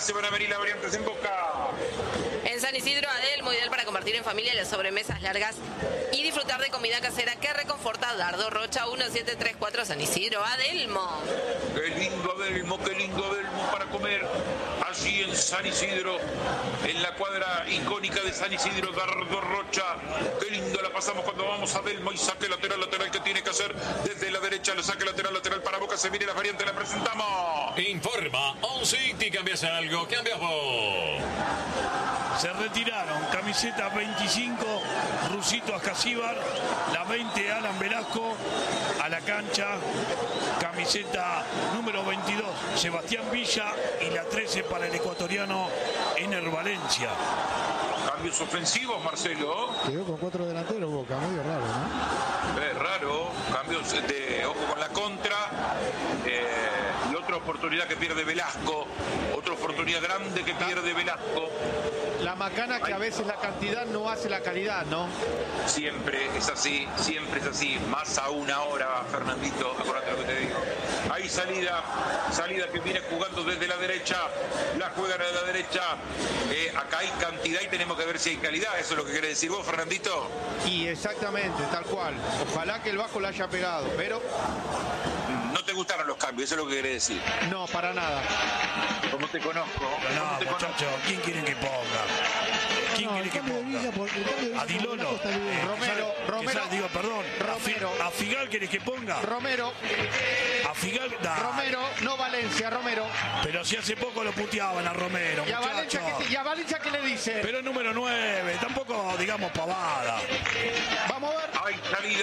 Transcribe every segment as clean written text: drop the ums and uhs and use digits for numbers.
se van a venir las variantes en Boca. En San Isidro, Adelmo, ideal para compartir en familia las sobremesas largas y disfrutar de comida casera que reconforta. Dardo Rocha 1734, San Isidro, Adelmo. Qué lindo Adelmo para comer. Allí en San Isidro, en la cuadra icónica de San Isidro, Dardo Rocha. Qué lindo la pasamos cuando vamos a Adelmo y saque lateral que tiene que hacer desde la derecha, le saque lateral para Boca, se viene la variante, la presentamos. Informa, OnCity, ¿cambias algo? ¿Cambias vos? Se retiraron camiseta 25, Rusito Ascasíbar, la 20, Alan Velasco, a la cancha, camiseta número 22, Sebastián Villa, y la 13 para el ecuatoriano Ener Valencia. Cambios ofensivos, Marcelo. Quedó con 4 delanteros Boca, medio raro, ¿no? Es raro, cambios de ojo con la contra, y otra oportunidad que pierde Velasco, otra oportunidad grande que pierde Velasco. La macana que a veces la cantidad no hace la calidad, ¿no? Siempre es así, más aún ahora, Fernandito, acuérdate lo que te digo. Hay salida que viene jugando desde la derecha, la juegan a la derecha, acá hay cantidad y tenemos que ver si hay calidad, eso es lo que quiere decir vos, Fernandito. Y exactamente, tal cual. Ojalá que el Vasco la haya pegado, pero... No te gustaron los cambios, eso es lo que quiere decir. No, para nada. Como te conozco. No, muchachos, ¿quién quieren que ponga? ¿Quién quiere que ponga? A Dilolo. Romero. Digo, perdón. Romero. ¿A Figal querés que ponga? Romero. A Figal. Nah. Romero, no Valencia, Romero. Pero si hace poco lo puteaban a Romero. ¿Y a Valencia qué le dice? Pero es número 9, tampoco digamos pavada. Vamos a ver. Hay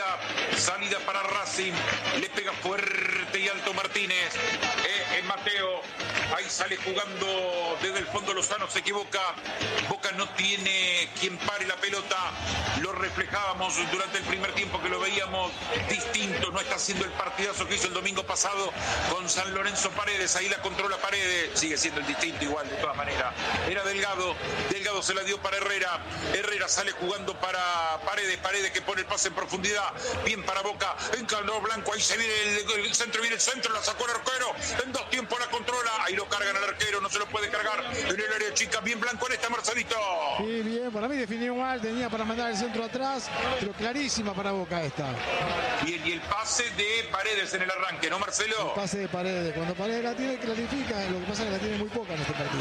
salida para Racing. Le pega fuerte y alto Martínez. En Mateo. Ahí sale jugando desde el fondo Lozano, se equivoca. Boca no tiene quien pare la pelota. Lo reflejábamos durante el primer tiempo que lo veíamos distinto. No está haciendo el partidazo que hizo el domingo pasado con San Lorenzo Paredes. Ahí la controla Paredes. Sigue siendo el distinto igual de todas maneras. Era Delgado. Delgado se la dio para Herrera. Herrera sale jugando para Paredes. Paredes que pone el pase en profundidad. Bien para Boca. Encaló Blanco. Ahí se viene el centro. Viene el centro. La sacó el arquero. En 2 tiempos la controla. Ahí lo cargan al arquero. No se lo puede cargar en el área chica. Bien Blanco en esta, Marcelito. Sí, bien. Para mí definió mal. Tenía para mandar el centro atrás. Pero clarísima para Boca esta. Bien, y el pase de Paredes en el arranque, ¿no, Marcelo? El pase de Paredes. Cuando Paredes la tiene, clarifica. Lo que pasa es que la tiene muy poca en este partido.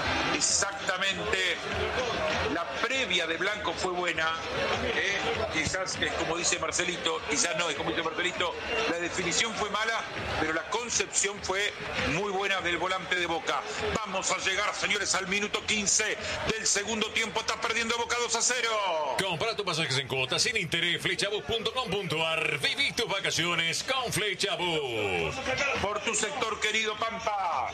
Exactamente. La previa de Blanco fue buena. Quizás, como dice Marcelito, quizás no, es como dice Marcelito, la definición fue mala, pero la concepción fue muy buena del volante de Boca. Vamos a llegar, señores, al minuto 15 del segundo tiempo. Está perdiendo Boca 2-0. Compra tus pasajes en cuotas sin interés, flechabus.com.ar. Viví tus vacaciones con Flechabus. Por tu sector, querido Pampa.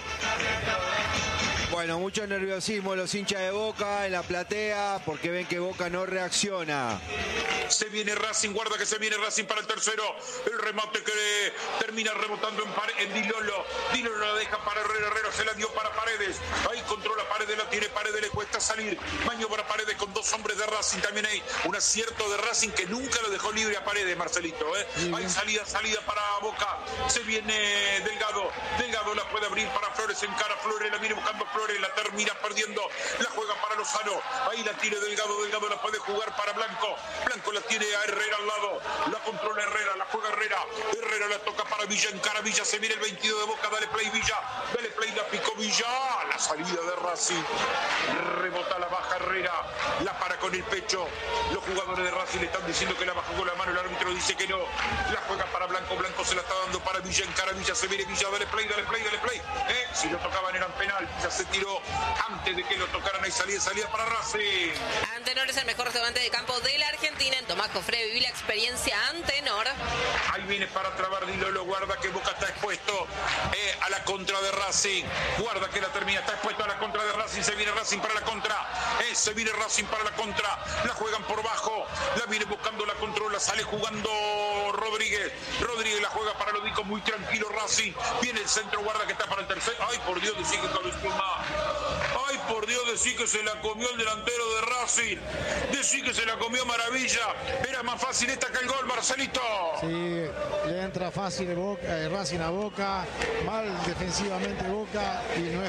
Bueno, mucho nerviosismo los hinchas de Boca en la platea porque ven que Boca no reacciona. Se viene Racing, guarda que se viene Racing para el tercero. El remate que termina rebotando en Dilolo. Dilolo la deja para Herrera. Herrera se la dio para Paredes. Ahí controla Paredes, la tiene Paredes, le cuesta salir. Maniobra Paredes con 2 hombres de Racing. También hay un acierto de Racing que nunca lo dejó libre a Paredes, Marcelito. Hay salida para Boca. Se viene Delgado. Delgado la puede abrir para Flores, encara Flores, la viene buscando Flores, la termina perdiendo. La juega para Lozano. Ahí la tiene Delgado. Delgado la puede jugar para Blanco. Blanco la tiene a Herrera al lado. La controla Herrera, la juega Herrera. Herrera la toca para Villa, encara Villa. Se viene el 22 de Boca. Dale play Villa. Dale play, la picó Villa. La salida de Racing. Rebota la baja Herrera. La para con el pecho. Los jugadores de Racing le están diciendo que la bajó con la mano. El árbitro dice que no. La juega para Blanco. Blanco se la está dando para Villa, encara Villa. Se viene Villa. Dale play, dale play, dale play. Si lo tocaban eran penal. Ya se tiró antes de que lo tocaran. Hay salida para Racing. Antenor es el mejor restaurante de campo de la Argentina. En Tomás Cofré viví la experiencia Antenor. Ahí viene para trabar Dilolo. Guarda que Boca está expuesto a la contra de Racing. Guarda que la termina. Está expuesto a la contra de Racing. Se viene Racing para la contra. Se viene Racing para la contra. La juegan por bajo. La viene buscando, la controla. Sale jugando Rodríguez. Rodríguez la juega para Lodico. Muy tranquilo Racing. Viene el centro. Guarda que está para el tercero. Ay, por Dios, decir que Calustuma. Ay, por Dios, decir que se la comió el delantero de Racing. Decir que se la comió Maravilla. Era más fácil esta que el gol, Marcelito. Sí, le entra fácil Racing a Boca. Mal defensivamente Boca y no es